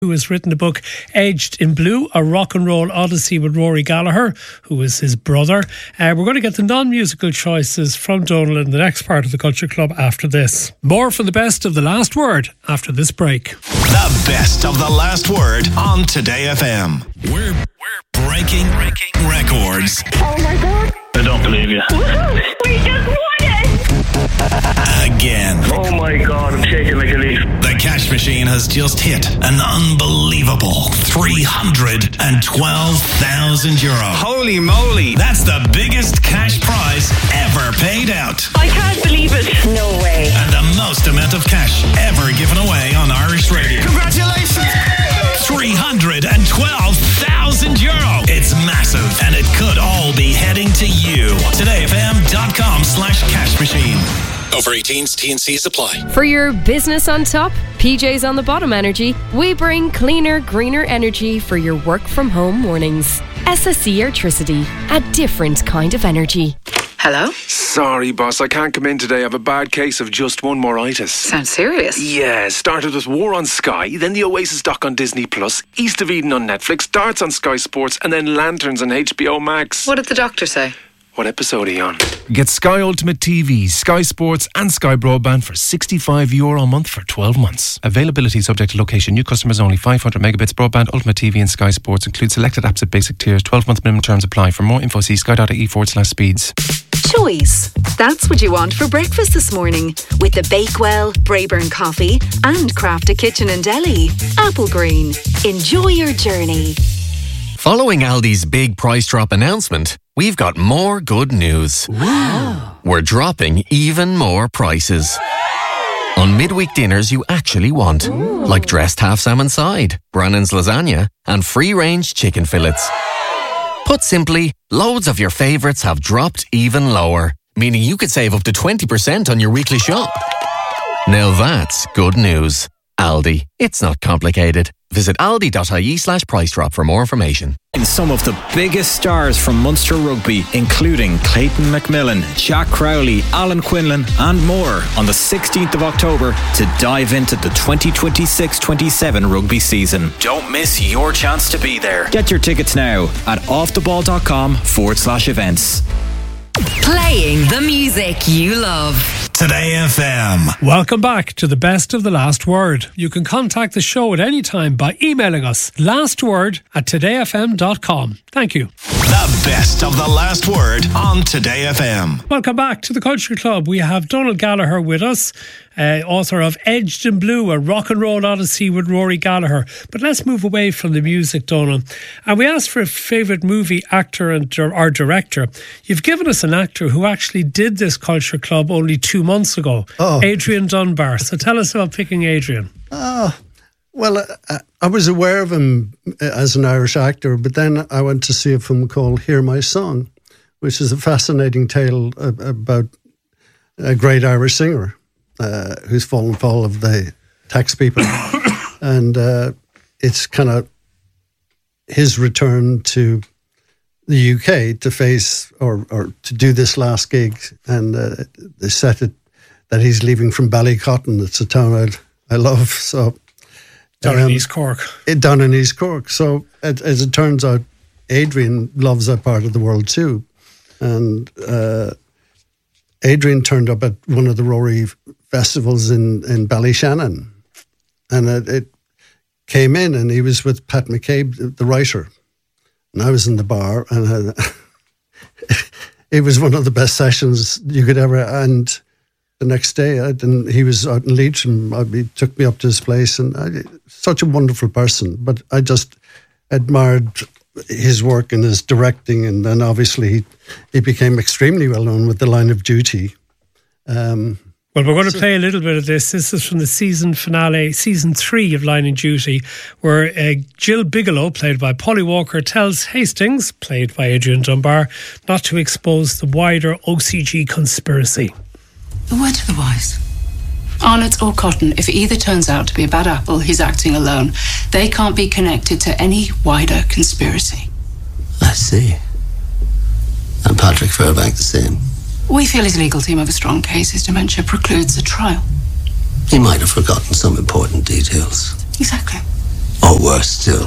who has written the book Aged in Blue, a rock and roll odyssey with Rory Gallagher, who is his brother. We're going to get the non-musical choices from Donal in the next part of the Culture Club after this. More from the best of The Last Word after this break. The best of The Last Word on Today FM. We're breaking records. Oh my God. I don't believe you. We just won it! Again. Oh my God, I'm shaking like a leaf. The cash machine has just hit an unbelievable €312,000. Holy moly. That's the biggest cash prize ever paid out. I can't believe it. No way. And the most amount of cash ever given away on Irish radio. Congratulations. €312,000. It's massive, and it could all be heading to you. TodayFM.com/cash machine. Over 18s, T&Cs apply. For your business on top, PJ's on the bottom energy, we bring cleaner, greener energy for your work from home mornings. SSE Airtricity, a different kind of energy. Hello? Sorry, boss, I can't come in today. I have a bad case of just one moritis. Sounds serious. Yeah, started with War on Sky, then the Oasis doc on Disney Plus, East of Eden on Netflix, Darts on Sky Sports, and then Lanterns on HBO Max. What did the doctor say? What episode are you on? Get Sky Ultimate TV, Sky Sports and Sky Broadband for €65 a month for 12 months. Availability subject to location. New customers only. 500 megabits broadband, Ultimate TV and Sky Sports. Include selected apps at basic tiers. 12-month minimum terms apply. For more info, see sky.ie/speeds. Choice. That's what you want for breakfast this morning. With the Bakewell, Braeburn Coffee and Crafted Kitchen and Deli. Apple Green. Enjoy your journey. Following Aldi's big price drop announcement, we've got more good news. Wow. We're dropping even more prices. On midweek dinners you actually want. Ooh. Like dressed half salmon side, Brannan's lasagna and free-range chicken fillets. Put simply, loads of your favourites have dropped even lower, meaning you could save up to 20% on your weekly shop. Now that's good news. Aldi. It's not complicated. Visit aldi.ie/price drop for more information. Some of the biggest stars from Munster Rugby, including Clayton McMillan, Jack Crowley, Alan Quinlan and more on the 16th of October to dive into the 2026-27 rugby season. Don't miss your chance to be there. Get your tickets now at offtheball.com/events. Playing the music you love. Today FM. Welcome back to the best of The Last Word. You can contact the show at any time by emailing us lastword@todayfm.com. Thank you. The best of The Last Word on Today FM. Welcome back to the Culture Club. We have Donal Gallagher with us, author of Aged in Blue, a rock and roll odyssey with Rory Gallagher. But let's move away from the music, Donal. And we asked for a favourite movie actor or director. You've given us an actor who actually did this Culture Club only 2 months ago, Adrian Dunbar. So tell us about picking Adrian. Well, I was aware of him as an Irish actor, but then I went to see a film called Hear My Song, which is a fascinating tale about a great Irish singer who's fallen foul of the tax people. And it's kind of his return to the UK to face or to do this last gig. And they set it that he's leaving from Ballycotton. It's a town I love. So down in East Cork. Down in East Cork. So as it turns out, Adrian loves that part of the world too. And Adrian turned up at one of the Rory festivals in Ballyshannon. And it came in and he was with Pat McCabe, the writer. And I was in the bar and it was one of the best sessions you could ever. And the next day, he was out in Leitrim. He took me up to his place, and such a wonderful person. But I just admired his work and his directing, and then obviously he became extremely well known with The Line of Duty. Well, we're going to play a little bit of this. This is from the season finale, season 3 of Line of Duty, where Jill Bigelow, played by Polly Walker, tells Hastings, played by Adrian Dunbar, not to expose the wider OCG conspiracy. A word to the wise. Arnott or Cotton, if it either turns out to be a bad apple who's acting alone, they can't be connected to any wider conspiracy. I see. And Patrick Fairbank the same. We feel his legal team have a strong case. His dementia precludes a trial. He might have forgotten some important details. Exactly. Or worse still,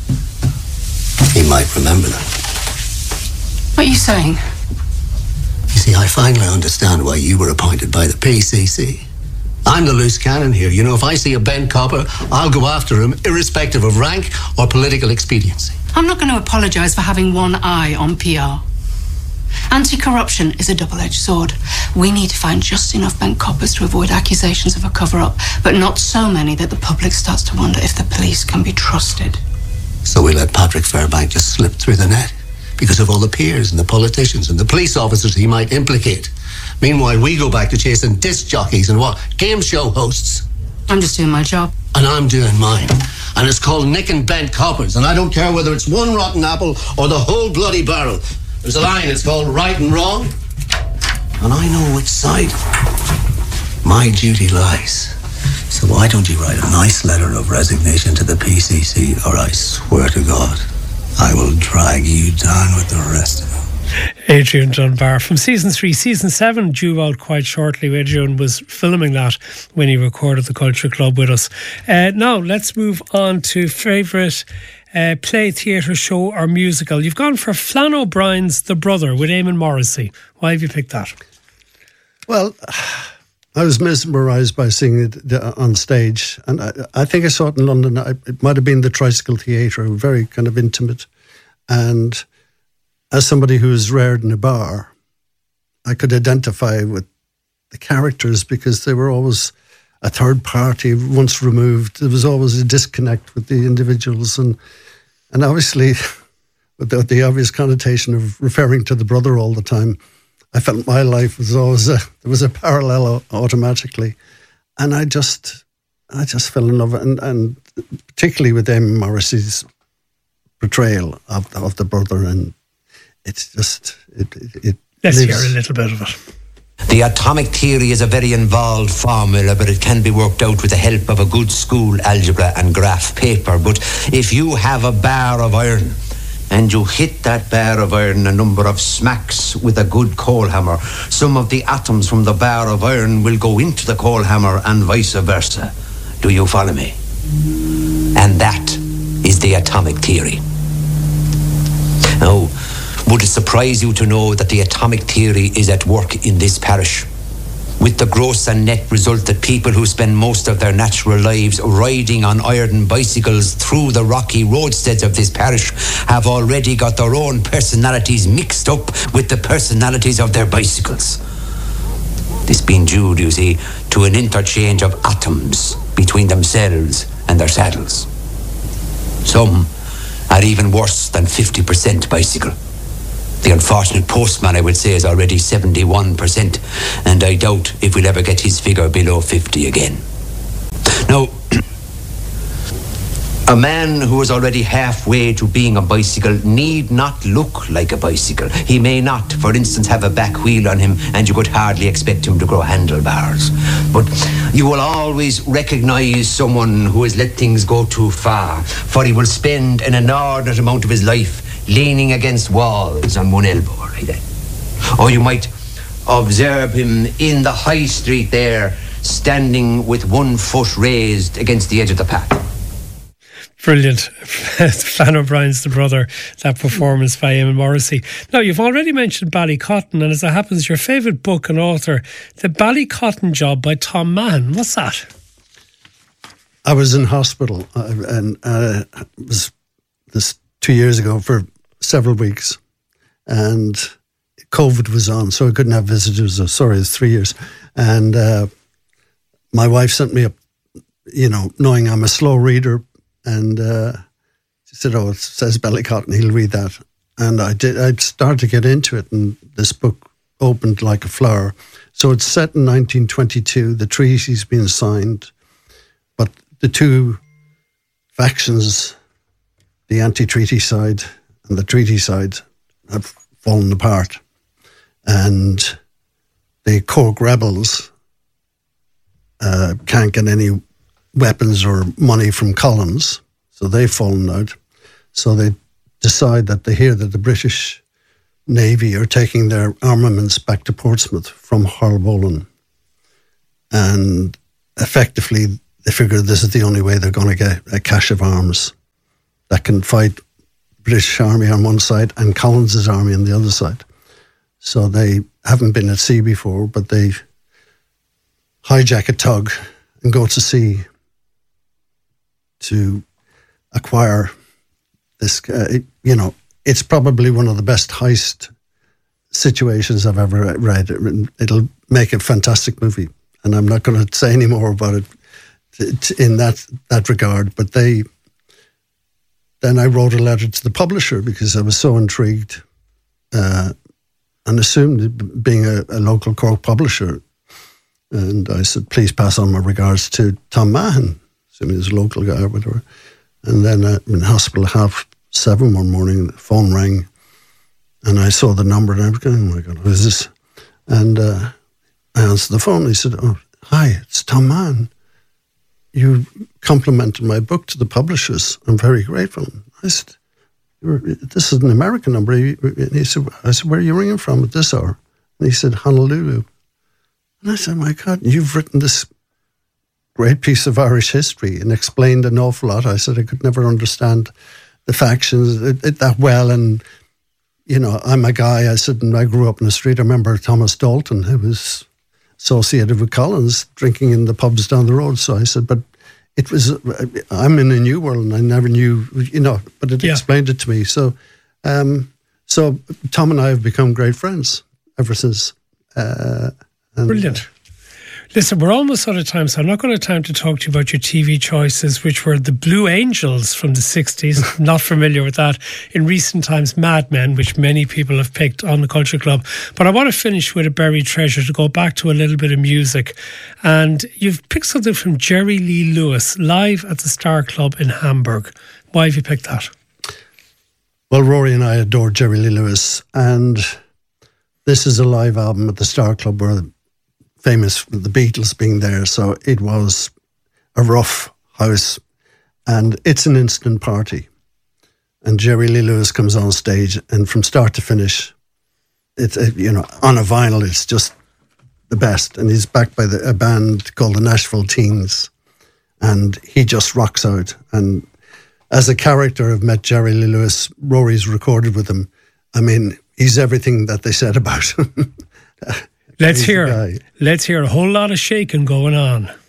he might remember them. What are you saying? You see, I finally understand why you were appointed by the PCC. I'm the loose cannon here. You know, if I see a bent copper, I'll go after him, irrespective of rank or political expediency. I'm not going to apologise for having one eye on PR. Anti-corruption is a double-edged sword. We need to find just enough bent coppers to avoid accusations of a cover-up, but not so many that the public starts to wonder if the police can be trusted. So we let Patrick Fairbank just slip through the net because of all the peers and the politicians and the police officers he might implicate. Meanwhile, we go back to chasing disc jockeys and what? Game show hosts. I'm just doing my job. And I'm doing mine. And it's called nicking bent coppers. And I don't care whether it's one rotten apple or the whole bloody barrel. There's a line, it's called right and wrong. And I know which side my duty lies. So why don't you write a nice letter of resignation to the PCC, or I swear to God, I will drag you down with the rest of them. Adrian Dunbar from season 3. Season 7 due out quite shortly. Adrian was filming that when he recorded the Culture Club with us. Now let's move on to favourite play, theatre, show or musical. You've gone for Flann O'Brien's The Brother with Eamon Morrissey. Why have you picked that? Well, I was mesmerised by seeing it on stage, and I think I saw it in London. It might have been the Tricycle Theatre, very kind of intimate. And as somebody who was reared in a bar, I could identify with the characters because they were always a third party, once removed. There was always a disconnect with the individuals, and obviously, with the obvious connotation of referring to the brother all the time, I felt my life was always there was a parallel automatically, and I just fell in love, and particularly with Eamon Morrissey's portrayal of the brother, and it's just it. Let's hear a little bit of it. The atomic theory is a very involved formula, but it can be worked out with the help of a good school algebra and graph paper. But if you have a bar of iron and you hit that bar of iron a number of smacks with a good coal hammer, some of the atoms from the bar of iron will go into the coal hammer and vice versa. Do you follow me? And that is the atomic theory. Now, would it surprise you to know that the atomic theory is at work in this parish? With the gross and net result that people who spend most of their natural lives riding on iron bicycles through the rocky roadsteads of this parish have already got their own personalities mixed up with the personalities of their bicycles. This being due, you see, to an interchange of atoms between themselves and their saddles. Some are even worse than 50% bicycle. The unfortunate postman, I would say, is already 71%, and I doubt if we'll ever get his figure below 50 again. Now, a man who is already halfway to being a bicycle need not look like a bicycle. He may not, for instance, have a back wheel on him, and you could hardly expect him to grow handlebars. But you will always recognise someone who has let things go too far, for he will spend an inordinate amount of his life leaning against walls on one elbow, right? Or you might observe him in the high street there, standing with one foot raised against the edge of the path. Brilliant. Flann O'Brien's The Brother, that performance by Eamon Morrissey. Now, you've already mentioned Ballycotton, and as it happens, your favourite book and author, The Ballycotton Job by Tom Mahon. What's that? I was in hospital, and it was this 2 years ago for several weeks, and COVID was on, so I couldn't have visitors. Sorry, it's 3 years. And my wife sent me up, knowing I'm a slow reader, and she said, "Oh, it says Ballycotton, he'll read that." And I did. I started to get into it, and this book opened like a flower. So it's set in 1922. The treaty's been signed, but the two factions, the anti-treaty side and the treaty side, have fallen apart. And the Cork rebels can't get any weapons or money from Collins, so they've fallen out. So they decide that they hear that the British Navy are taking their armaments back to Portsmouth from Haulbowline. And effectively, they figured this is the only way they're going to get a cache of arms that can fight British Army on one side and Collins's army on the other side. So they haven't been at sea before, but they hijack a tug and go to sea to acquire this. It's probably one of the best heist situations I've ever read. It'll make a fantastic movie, and I'm not going to say any more about it in that regard. But then I wrote a letter to the publisher because I was so intrigued and assumed, being a local Cork publisher, and I said, please pass on my regards to Tom Mahon, assuming he's a local guy or whatever. And then in hospital 7:30 one morning, the phone rang, and I saw the number, and I was going, oh my God, who is this? And I answered the phone. He said, oh, hi, it's Tom Mahon. You complimented my book to the publishers. I'm very grateful. I said, this is an American number. And he said, I said, where are you ringing from at this hour? And he said, Honolulu. And I said, my God, you've written this great piece of Irish history and explained an awful lot. I said, I could never understand the factions that well. And, I'm a guy, I said, and I grew up in the street. I remember Thomas Dalton, who was associated with Collins, drinking in the pubs down the road. So I said, but I'm in a new world, and I never knew, but it explained it to me. So Tom and I have become great friends ever since. Brilliant. Listen, we're almost out of time, so I'm not going to have time to talk to you about your TV choices, which were the Blue Angels from the 60s. Not familiar with that. In recent times, Mad Men, which many people have picked on the Culture Club. But I want to finish with a buried treasure, to go back to a little bit of music. And you've picked something from Jerry Lee Lewis, live at the Star Club in Hamburg. Why have you picked that? Well, Rory and I adore Jerry Lee Lewis, and this is a live album at the Star Club where famous for the Beatles being there, so it was a rough house, and it's an instant party. And Jerry Lee Lewis comes on stage, and from start to finish, it's on a vinyl, it's just the best. And he's backed by a band called the Nashville Teens, and he just rocks out. And as a character, I've met Jerry Lee Lewis. Rory's recorded with him. I mean, he's everything that they said about him. Let's hear a whole lot of shaking going on.